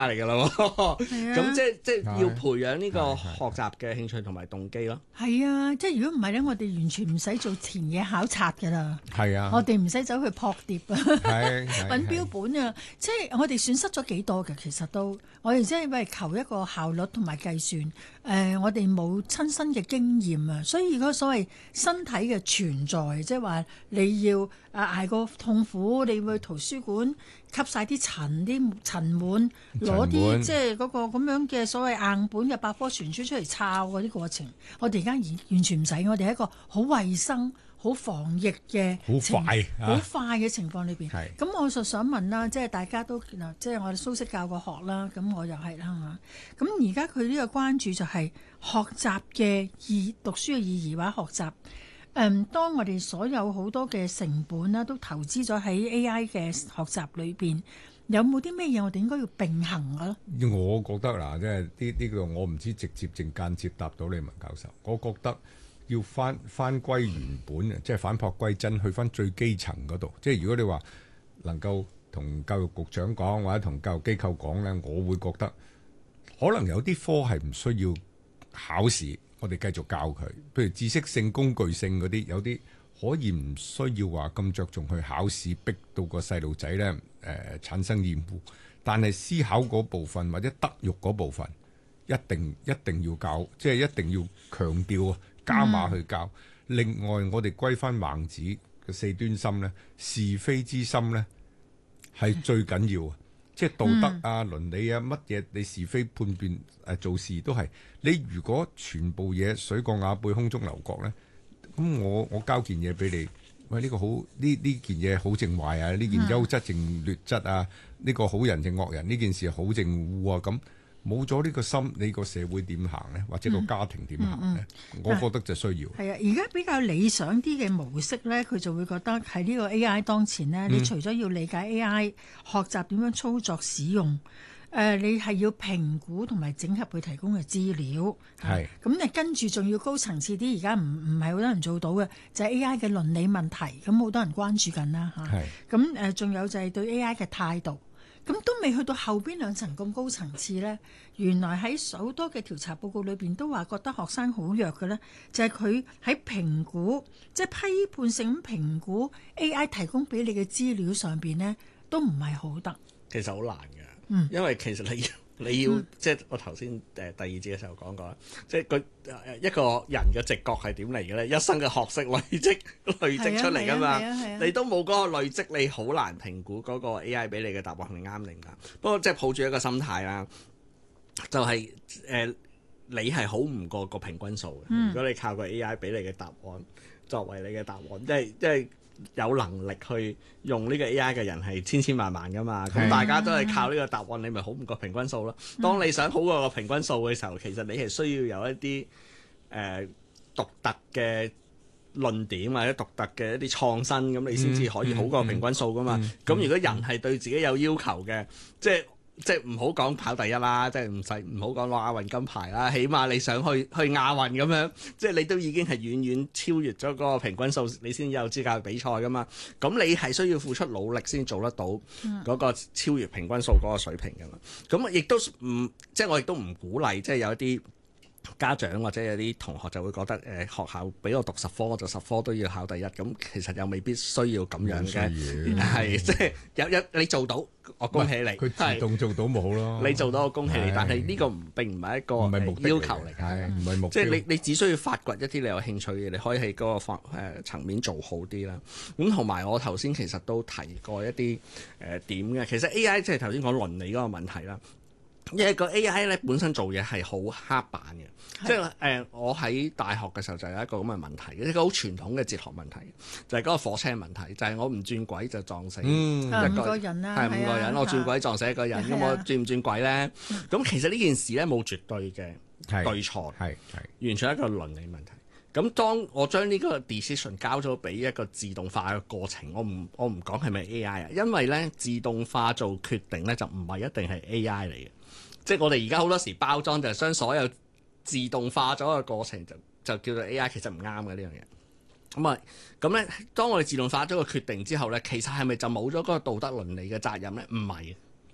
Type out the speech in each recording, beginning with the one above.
嚟㗎啦喎。咁即係要培養呢個係學習嘅興趣同埋動機咯。 係啊，即係如果唔係咧，我哋完全唔使做田野考察㗎啦。 係啊， 我哋唔使走去撲碟啊， 係揾標本啊，即係我哋損失咗幾多嘅，其實都我哋即係為求一個效率同埋計算。我哋冇親身嘅經驗啊，所以如果所謂身體嘅存在，即係話你要捱過痛苦，你會去圖書館吸晒啲塵蟎，攞啲即係嗰個咁樣嘅所謂硬本嘅百科全書出嚟抄嗰啲過程，我哋而家完全唔使，我哋喺一個好衞生、好防疫嘅好快嘅情況裏邊。咁我就想問啦，即係大家都即係我哋蘇式教過學啦，咁我又係啦嚇。咁而家佢呢個關注就係學習嘅讀書嘅意義或者學習。當我哋所有好多嘅成本啦，都投資咗喺 AI 嘅學習裏邊，有冇啲咩嘢我哋應該要並行嘅咧？ 我覺得嗱，即係呢個我唔知直接定間接答到你文教授。我覺得要翻歸原本啊，即係返璞歸真，去翻最基層嗰度。即係如果你話能夠同教育局長講或者同教育機構講咧，我會覺得可能有啲科係唔需要考試。我哋繼續教佢，譬如知識性、工具性嗰啲，有啲可以唔需要話咁着重去考試，逼到個細路仔咧產生厭惡。但係思考嗰部分或者德育嗰部分，一定要教，即係一定要強調加碼去教。另外，我哋歸翻孟子嘅四端心咧，是非之心咧係最緊要。即係道德啊、倫理啊，乜嘢你是非判斷做事都係。你如果全部嘢水過鴨背空中樓閣咧，咁我交件嘢俾你，喂呢個好呢件嘢好正壞啊，呢件優質正劣質啊，呢個好人正惡人，呢件事好正惡啊，咁冇咗呢個心，你個社會點行咧？或者個家庭點行咧？我覺得就需要。係啊，而家比較理想啲嘅模式咧，佢就會覺得喺呢個 AI 當前咧，你除咗要理解 AI 學習點樣操作使用，你係要評估同埋整合佢提供嘅資料。係。咁你跟住仲要高層次啲，而家唔係好多人做到嘅，就係 AI 嘅倫理問題，咁好多人關注緊啦嚇。係。咁仲有就係對 AI 嘅態度。咁都未去到後邊兩層咁高層次呢。原來喺好多嘅調查報告裏邊都話覺得學生好弱嘅呢，就係佢喺評估，即係批判性咁評估 AI 提供俾你嘅資料上邊呢，都唔係好得。 其實好難嘅，因為其實你要即係我頭先第二節嘅時候講過，即係佢一個人嘅直覺係點嚟嘅咧？一生嘅學識累積出嚟噶嘛，你都冇嗰個累積，你好難評估嗰個 AI 俾你嘅答案係啱定唔啱。不過即係抱住一個心態啦，就係你係好唔過個平均數嘅。如果你靠個 AI 俾你嘅答案作為你嘅答案，即係有能力去用呢個 AI 嘅人係千千萬萬噶嘛，咁大家都係靠呢個答案，你咪好唔過平均數咯。當你想好過個平均數嘅時候，其實你係需要有一啲獨特嘅論點或者獨特嘅一啲創新，咁你先至可以好過平均數噶嘛。咁如果人係對自己有要求嘅，即係唔好講跑第一啦，即係唔好講攞亞運金牌啦，起碼你想去亞運咁樣，即係你都已經係遠遠超越咗嗰個平均數，你先有資格去比賽噶嘛。咁你係需要付出努力先做得到嗰個超越平均數嗰個水平噶嘛。咁亦都即係我亦都唔鼓勵，即係有一啲家長或者有啲同學就會覺得學校俾我讀10科，就10科都要考第一，咁其實又未必需要咁樣嘅，係即係有你做到，我恭喜你。佢自動做到冇咯， 你做到我恭喜你，但係呢個並唔係一個要求嚟嘅， 唔係目標。 即係你只需要發掘一啲你有興趣嘅，你可以喺嗰個層面做好啲啦。咁同埋我頭先其實都提過一啲點嘅，其實 AI 即係頭先講倫理嗰個問題啦。因為個 AI 咧本身做嘢係好刻板嘅，即係我喺大學嘅時候就有一個咁嘅問題，一個好傳統嘅哲學問題，就係嗰個火車問題，就係我唔轉軌就撞死五個人啦， 係5個人，我轉軌撞死一個人，咁我轉唔轉軌咧？咁其實呢件事咧冇絕對嘅對錯，係完全係一個倫理問題。咁當我將呢個 decision 交咗俾一個自動化嘅過程，我唔講係咪 AI 啊，因為咧自動化做決定咧就唔係一定係 AI 嚟嘅。即係我哋而家好多時包裝就係將所有自動化咗嘅過程就叫做 AI， 其實唔啱嘅呢樣嘢。咁咧，當我哋自動化咗個決定之後咧，其實係咪就冇咗嗰個道德倫理嘅責任咧？唔係嘅，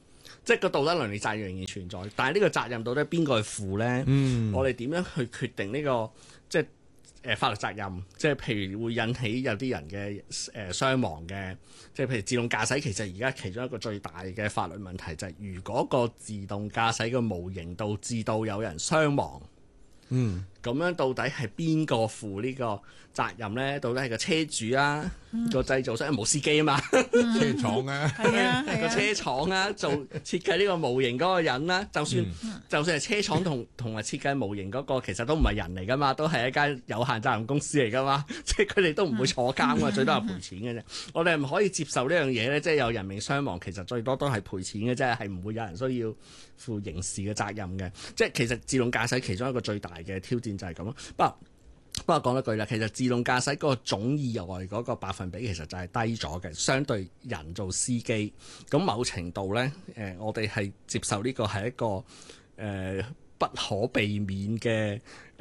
即係個道德倫理責任仍然存在，但係呢個責任到底邊個去負咧？我哋點樣去決定呢個即係法律責任？即係譬如會引起有啲人嘅傷亡嘅，即係譬如自動駕駛，其實而家其中一個最大嘅法律問題就係，如果個自動駕駛嘅模型導致到有人傷亡，咁樣到底係邊個負呢個責任咧？到底係個車主啊，個製造商冇司機啊嘛， 車廠啊， 個車廠啊，做設計呢個模型嗰個人啦，就算係車廠同埋設計模型嗰個，其實都唔係人嚟噶嘛，都係一間有限責任公司嚟噶嘛，即係佢哋都唔會坐監噶，最多係賠錢嘅啫。我哋係唔可以接受呢樣嘢咧，即係有人命傷亡，其實最多都係賠錢嘅啫，係唔會有人需要負刑事嘅責任嘅。即係其實自動駕駛其中一個最大嘅挑戰就係咁咯。不過講一句啦，其實自動駕駛嗰個總意外嗰個百分比其實就係低咗嘅，相對人做司機。咁某程度咧，我哋係接受呢個係一個不可避免嘅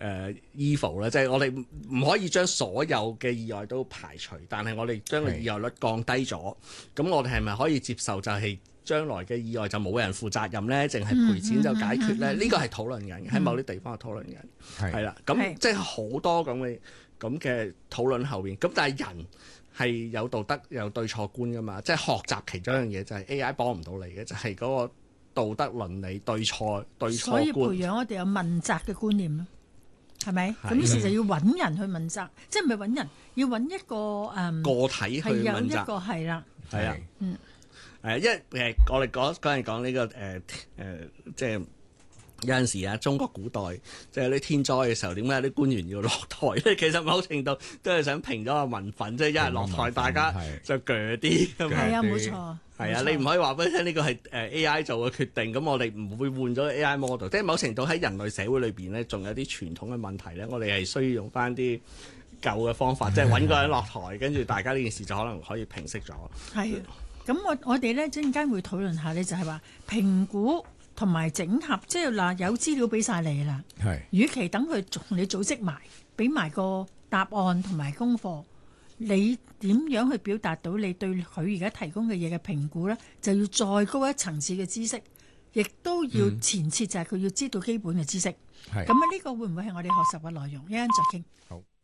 evil 咧，即係我哋唔可以將所有嘅意外都排除，但係我哋將個意外率降低咗。咁我哋係咪可以接受就係將來嘅意外就冇人負責任咧，淨係賠錢就解決咧？呢個係討論緊嘅，喺某啲地方係討論緊，係啦。咁即係好多咁嘅討論後邊。咁但係人係有道德有對錯觀噶嘛？即係學習其中一樣嘢就係 AI 幫唔到你嘅，就係嗰個道德倫理對錯觀。 所以培養我哋有問責嘅觀念咯，係咪？咁於是就要揾人去問責，即係唔係揾人，要揾一個個體去問責。 係有一個係啦， 係啊，因為我哋嗰陣講呢個即係有陣時啊，中國古代即係啲天災嘅時候，點解啲官員要落台咧？其實某程度都係想平咗個民憤，即係一人落台，大家就鋸啲咁係啊，冇錯。 係啊，你唔可以話俾佢聽呢個係AI 做嘅決定，咁我哋唔會換咗 AI model。即係某程度喺人類社會裏邊咧，仲有啲傳統嘅問題咧，我哋係需要用翻啲舊嘅方法，即係揾個人落台，跟住大家呢件事就可能可以平息咗。 係。咁我哋咧陣間會討論下咧，就係話評估同埋整合，即係嗱有資料俾晒你啦。係，與其等佢同你組織埋，俾埋個答案同埋功課，你點樣去表達到你對佢而家提供嘅嘢嘅評估咧？就要再高一層次嘅知識，亦都要前設就係佢要知道基本嘅知識。係。咁呢個會唔會係我哋學習嘅內容？一陣再傾。好。